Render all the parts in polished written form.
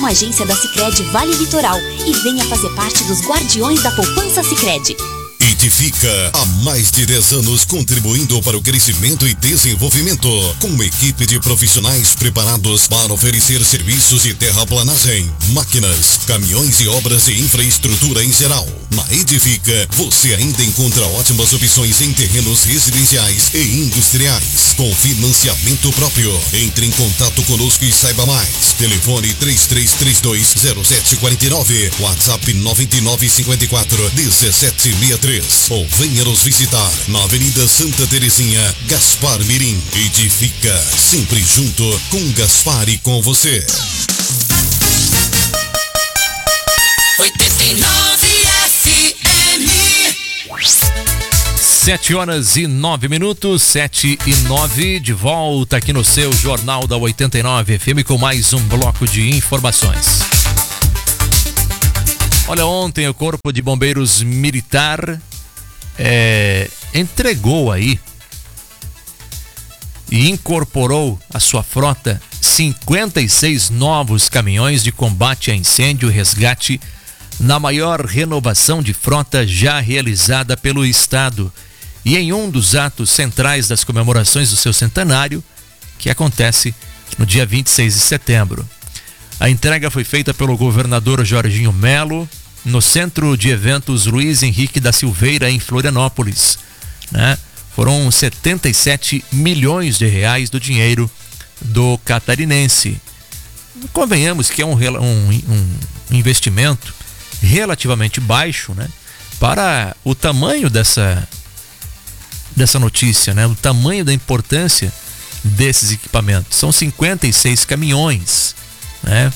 uma agência da Sicredi Vale Litoral e venha fazer parte dos Guardiões da Poupança Sicredi. Edifica há mais de 10 anos contribuindo para o crescimento e desenvolvimento, com uma equipe de profissionais preparados para oferecer serviços de terraplanagem, máquinas, caminhões e obras de infraestrutura em geral. Na Edifica, você ainda encontra ótimas opções em terrenos residenciais e industriais, com financiamento próprio. Entre em contato conosco e saiba mais. Telefone 33320749, WhatsApp 99541763. Ou venha nos visitar na Avenida Santa Terezinha, Gaspar Mirim. Edifica, sempre junto com Gaspar e com você. 89 FM. 7h09, 7h09, de volta aqui no seu Jornal da 89 FM com mais um bloco de informações. Olha, ontem o Corpo de Bombeiros Militar entregou aí e incorporou à sua frota 56 novos caminhões de combate a incêndio e resgate na maior renovação de frota já realizada pelo Estado e em um dos atos centrais das comemorações do seu centenário, que acontece no dia 26 de setembro. A entrega foi feita pelo governador Jorginho Melo no Centro de Eventos Luiz Henrique da Silveira, em Florianópolis, né? Foram 77 milhões de reais do dinheiro do catarinense. Convenhamos que é um investimento relativamente baixo, né? Para o tamanho dessa notícia, né? O tamanho da importância desses equipamentos. São 56 caminhões, né?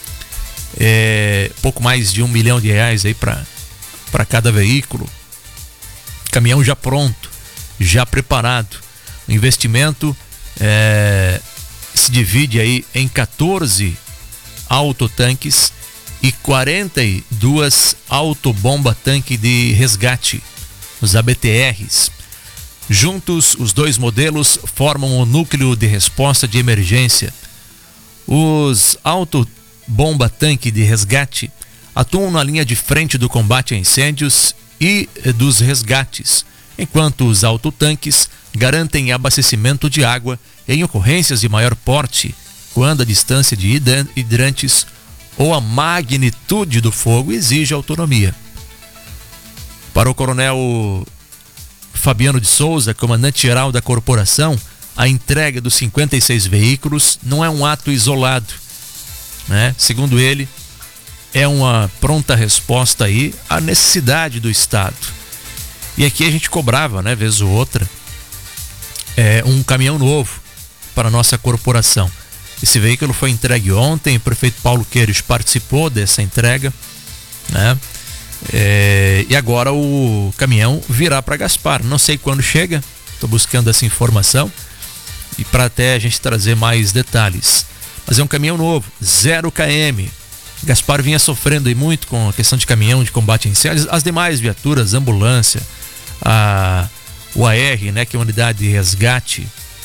Pouco mais de R$1 milhão aí para cada veículo. Caminhão já pronto, já preparado. O investimento se divide aí em 14 autotanques e 42 autobomba tanque de resgate, os ABTRs. Juntos, os dois modelos formam o núcleo de resposta de emergência. Os autobomba tanque de resgate atuam na linha de frente do combate a incêndios e dos resgates, enquanto os autotanques garantem abastecimento de água em ocorrências de maior porte, quando a distância de hidrantes ou a magnitude do fogo exige autonomia. Para o coronel Fabiano de Souza, comandante-geral da corporação, a entrega dos 56 veículos não é um ato isolado, né? Segundo ele, é uma pronta resposta aí à necessidade do Estado. E aqui a gente cobrava, né, vez ou outra, um caminhão novo para a nossa corporação. Esse veículo foi entregue ontem, o prefeito Paulo Queiroz participou dessa entrega, né? E agora o caminhão virá para Gaspar. Não sei quando chega, estou buscando essa informação e para até a gente trazer mais detalhes. Mas é um caminhão novo, 0 km. Gaspar vinha sofrendo aí muito com a questão de caminhão de combate a incêndios. As demais viaturas, ambulância, o AR, né, que é a unidade de resgate,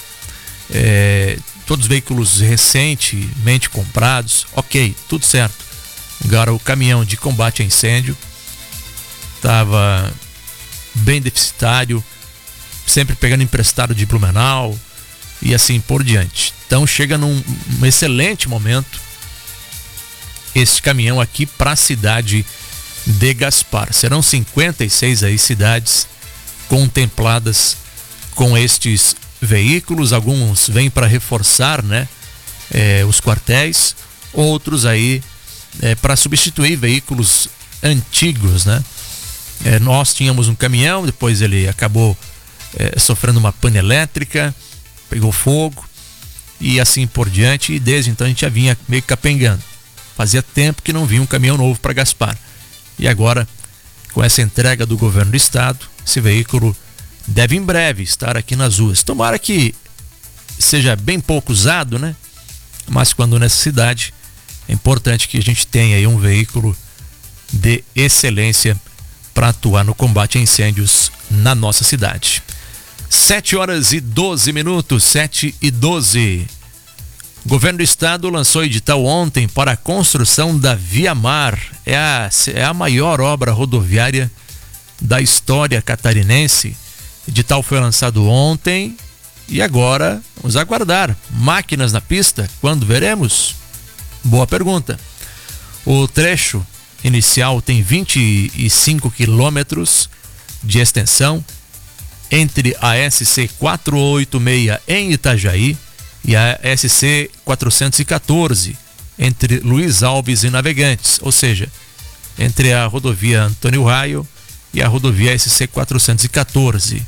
todos os veículos recentemente comprados, ok, tudo certo. Agora o caminhão de combate a incêndio estava bem deficitário, sempre pegando emprestado de Blumenau e assim por diante. Então chega num excelente momento esse caminhão aqui para a cidade de Gaspar. Serão 56 aí cidades contempladas com estes veículos. Alguns vêm para reforçar, né, os quartéis, outros aí para substituir veículos antigos, né? Nós tínhamos um caminhão, depois ele acabou sofrendo uma pane elétrica, pegou fogo e assim por diante, e desde então a gente já vinha meio capengando. Fazia tempo que não vinha um caminhão novo para Gaspar. E agora, com essa entrega do governo do estado, esse veículo deve em breve estar aqui nas ruas. Tomara que seja bem pouco usado, né? Mas quando necessidade, é importante que a gente tenha aí um veículo de excelência para atuar no combate a incêndios na nossa cidade. 7h12, 7h12. O governo do estado lançou edital ontem para a construção da Via Mar. É a maior obra rodoviária da história catarinense. O edital foi lançado ontem e agora vamos aguardar. Máquinas na pista, quando veremos? Boa pergunta. O trecho inicial tem 25 quilômetros de extensão entre a SC 486 em Itajaí e a SC 414 entre Luiz Alves e Navegantes, ou seja, entre a rodovia Antônio Raio e a rodovia SC 414.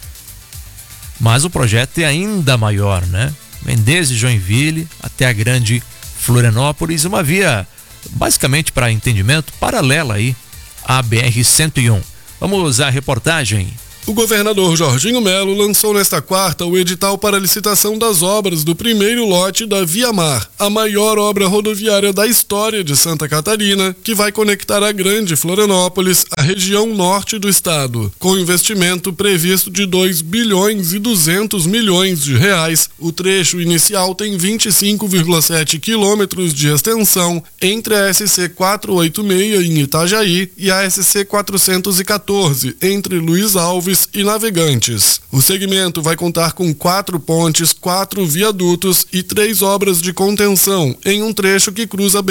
Mas o projeto é ainda maior, né? Vem desde Joinville até a Grande Florianópolis, uma via, basicamente para entendimento, paralela aí à BR-101. Vamos à reportagem. O governador Jorginho Melo lançou nesta quarta o edital para a licitação das obras do primeiro lote da Via Mar, a maior obra rodoviária da história de Santa Catarina, que vai conectar a Grande Florianópolis à região norte do estado. Com investimento previsto de 2 bilhões e 200 milhões de reais, o trecho inicial tem 25,7 quilômetros de extensão entre a SC 486 em Itajaí e a SC 414 entre Luiz Alves e Navegantes. O segmento vai contar com 4 pontes, 4 viadutos e 3 obras de contenção em um trecho que cruza a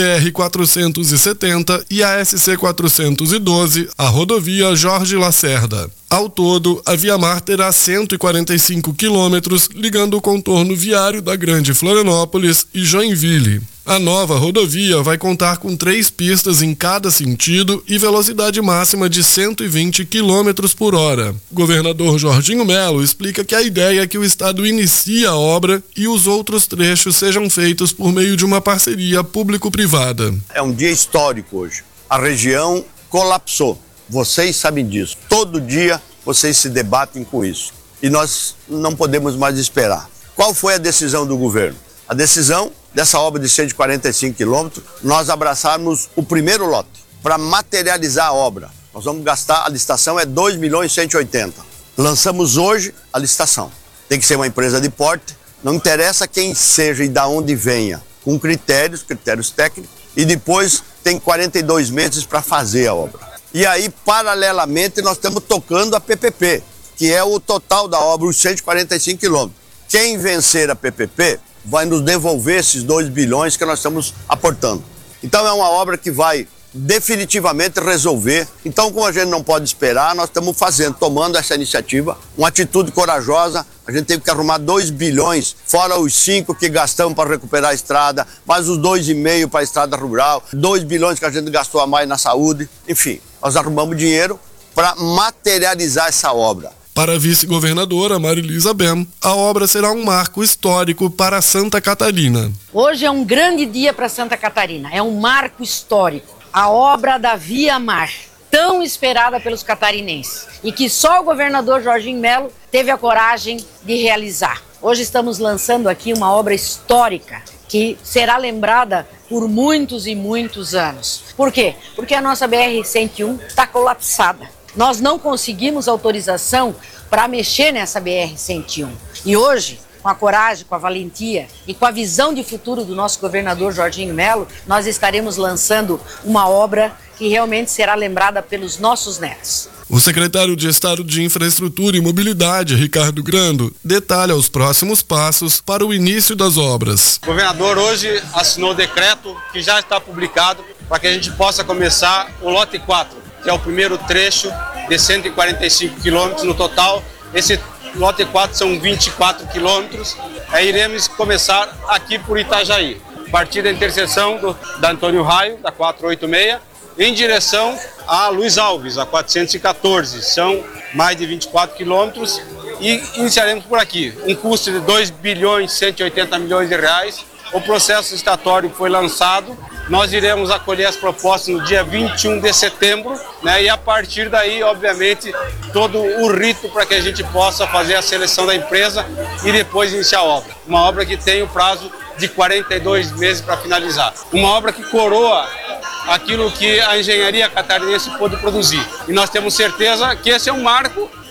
BR-470 e a SC 412, a rodovia Jorge Lacerda. Ao todo, a Via Mar terá 145 quilômetros ligando o contorno viário da Grande Florianópolis e Joinville. A nova rodovia vai contar com 3 pistas em cada sentido e velocidade máxima de 120 km por hora. O governador Jorginho Melo explica que a ideia é que o estado inicie a obra e os outros trechos sejam feitos por meio de uma parceria público-privada. É um dia histórico hoje. A região colapsou. Vocês sabem disso. Todo dia vocês se debatem com isso. E nós não podemos mais esperar. Qual foi a decisão do governo? A decisão dessa obra de 145 quilômetros, nós abraçarmos o primeiro lote para materializar a obra. Nós vamos gastar, a licitação é 2 milhões e 180. Lançamos hoje a licitação. Tem que ser uma empresa de porte, não interessa quem seja e da onde venha, com critérios técnicos, e depois tem 42 meses para fazer a obra. E aí, paralelamente, nós estamos tocando a PPP, que é o total da obra, os 145 quilômetros. Quem vencer a PPP vai nos devolver esses 2 bilhões que nós estamos aportando. Então é uma obra que vai definitivamente resolver. Então, como a gente não pode esperar, nós estamos tomando essa iniciativa, uma atitude corajosa. A gente teve que arrumar 2 bilhões, fora os 5 que gastamos para recuperar a estrada, mais os 2,5 para a estrada rural, 2 bilhões que a gente gastou a mais na saúde. Enfim, nós arrumamos dinheiro para materializar essa obra. Para a vice-governadora Marilisa Bem, a obra será um marco histórico para Santa Catarina. Hoje é um grande dia para Santa Catarina, é um marco histórico. A obra da Via Mar, tão esperada pelos catarinenses e que só o governador Jorginho Melo teve a coragem de realizar. Hoje estamos lançando aqui uma obra histórica que será lembrada por muitos e muitos anos. Por quê? Porque a nossa BR-101 está colapsada. Nós não conseguimos autorização para mexer nessa BR-101. E hoje, com a coragem, com a valentia e com a visão de futuro do nosso governador Jorginho Melo, nós estaremos lançando uma obra que realmente será lembrada pelos nossos netos. O secretário de Estado de Infraestrutura e Mobilidade, Ricardo Grando, detalha os próximos passos para o início das obras. O governador hoje assinou o decreto que já está publicado para que a gente possa começar o lote 4, que é o primeiro trecho de 145 quilômetros no total. Esse lote 4 são 24 quilômetros. Aí iremos começar aqui por Itajaí, a partir da interseção da Antônio Raio, da 486, em direção a Luiz Alves, a 414. São mais de 24 quilômetros e iniciaremos por aqui. Um custo de 2 bilhões e 180 milhões de reais. O processo licitatório foi lançado. Nós iremos acolher as propostas no dia 21 de setembro, né? E a partir daí, obviamente, todo o rito para que a gente possa fazer a seleção da empresa e depois iniciar a obra. Uma obra que tem o prazo de 42 meses para finalizar. Uma obra que coroa aquilo que a engenharia catarinense pôde produzir. E nós temos certeza que esse é um marco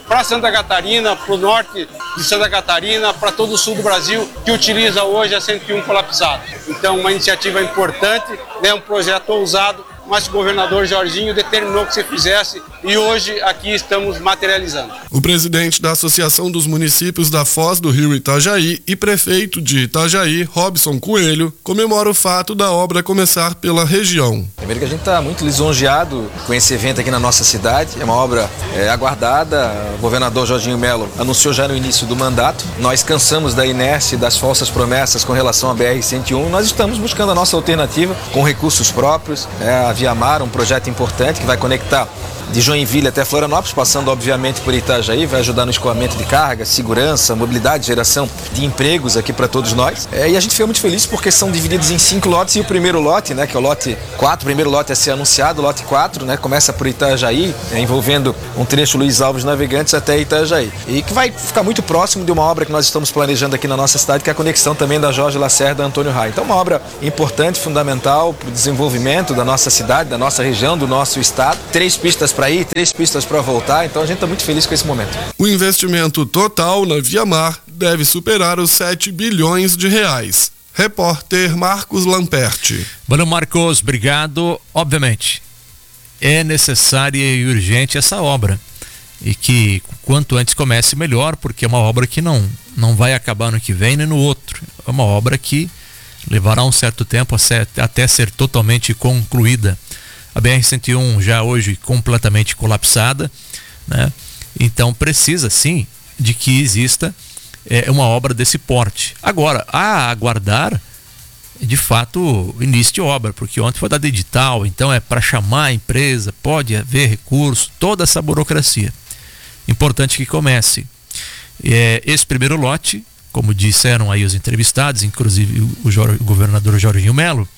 para Santa Catarina, para o norte de Santa Catarina, para todo o sul do Brasil, que utiliza hoje a 101 colapsada. Então, uma iniciativa importante, né, um projeto ousado, mas o governador Jorginho determinou que se fizesse e hoje aqui estamos materializando. O presidente da Associação dos Municípios da Foz do Rio Itajaí e prefeito de Itajaí, Robson Coelho, comemora o fato da obra começar pela região. Primeiro que a gente está muito lisonjeado com esse evento aqui na nossa cidade, é uma obra aguardada, o governador Jorginho Mello anunciou já no início do mandato, nós cansamos da inércia e das falsas promessas com relação à BR-101, nós estamos buscando a nossa alternativa com recursos próprios, a Via Mar, um projeto importante que vai conectar de Joinville até Florianópolis, passando obviamente por Itajaí, vai ajudar no escoamento de carga, segurança, mobilidade, geração de empregos aqui para todos nós. E a gente fica muito feliz porque são divididos em 5 lotes e o primeiro lote, né, que é o lote 4, o primeiro lote a ser anunciado, o lote 4, né, começa por Itajaí, envolvendo um trecho Luiz Alves Navegantes até Itajaí. E que vai ficar muito próximo de uma obra que nós estamos planejando aqui na nossa cidade, que é a conexão também da Jorge Lacerda a Antônio Rai. Então, uma obra importante, fundamental para o desenvolvimento da nossa cidade, da nossa região, do nosso estado. 3 pistas para ir, 3 pistas para voltar, então a gente está muito feliz com esse momento. O investimento total na Via Mar deve superar os 7 bilhões de reais. Repórter Marcos Lamperti. Bueno, Marcos, obrigado. Obviamente, é necessária e urgente essa obra. E que quanto antes comece melhor, porque é uma obra que não vai acabar no que vem nem no outro. É uma obra que levará um certo tempo até ser totalmente concluída. A BR-101 já hoje completamente colapsada, né? Então precisa sim de que exista uma obra desse porte. Agora, a aguardar de fato o início de obra, porque ontem foi dado edital, então é para chamar a empresa, pode haver recurso, toda essa burocracia. Importante que comece. Esse primeiro lote, como disseram aí os entrevistados, inclusive o governador Jorginho Mello,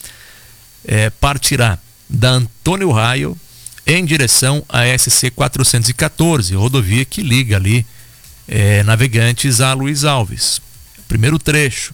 partirá da Antônio Raio em direção à SC 414, rodovia que liga ali Navegantes a Luiz Alves. Primeiro trecho,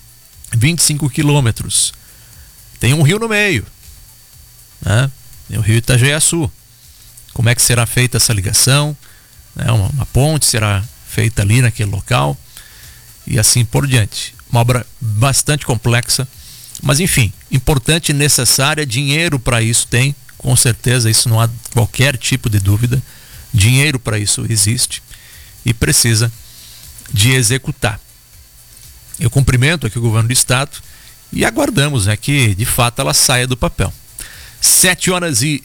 25 quilômetros. Tem um rio no meio, né? Tem o rio Itajaí-Açu. Como é que será feita essa ligação? Uma ponte será feita ali naquele local e assim por diante. Uma obra bastante complexa, mas enfim, importante e necessária. Dinheiro para isso tem, com certeza, isso não há qualquer tipo de dúvida. Dinheiro para isso existe e precisa de executar. Eu cumprimento aqui o governo do estado e aguardamos, né, que de fato ela saia do papel. 7h20,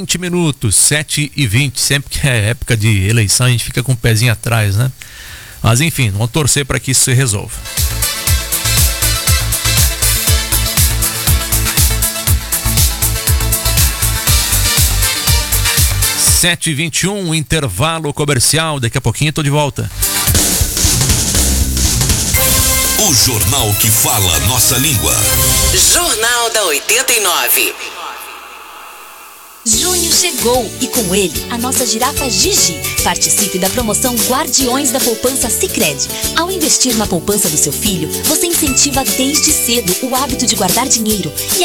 7h20, sempre que é época de eleição a gente fica com o pezinho atrás, né? Mas enfim, vamos torcer para que isso se resolva. 7h21, intervalo comercial, daqui a pouquinho estou de volta. O jornal que fala nossa língua. Jornal da 89. Junho chegou e com ele a nossa girafa Gigi. Participe da promoção Guardiões da Poupança Sicredi. Ao investir na poupança do seu filho, você incentiva desde cedo o hábito de guardar dinheiro e